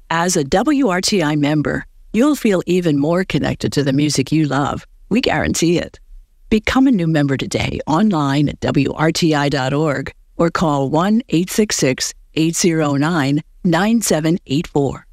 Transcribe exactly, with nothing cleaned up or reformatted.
As a W R T I member, you'll feel even more connected to the music you love. We guarantee it. Become a new member today online at W R T I dot org or call one eight six six, eight zero nine, nine seven eight four.